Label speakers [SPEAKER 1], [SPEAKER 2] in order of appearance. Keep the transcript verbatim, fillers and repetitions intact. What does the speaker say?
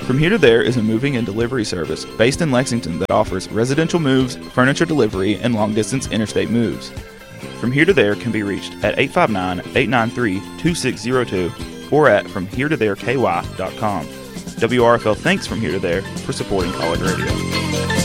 [SPEAKER 1] From Here to There is a moving and delivery service based in Lexington that offers residential moves, furniture delivery, and long-distance interstate moves. From Here to There can be reached at eight five nine, eight nine three, two six zero two or at from here to there k y dot com. W R F L thanks From Here to There for supporting college radio.